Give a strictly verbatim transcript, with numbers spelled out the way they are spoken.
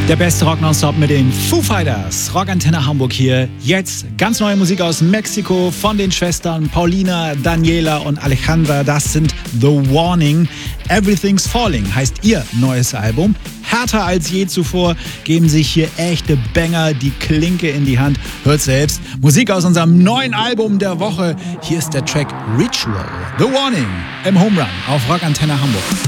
Der beste Rock nonstop mit den Foo Fighters. Rockantenne Hamburg hier. Jetzt ganz neue Musik aus Mexiko von den Schwestern Paulina, Daniela und Alejandra. Das sind The Warning. Everything's Falling heißt ihr neues Album. Härter als je zuvor, geben sich hier echte Banger die Klinke in die Hand. Hört selbst. Musik aus unserem neuen Album der Woche. Hier ist der Track Ritual. The Warning im Home Run auf Rockantenne Hamburg.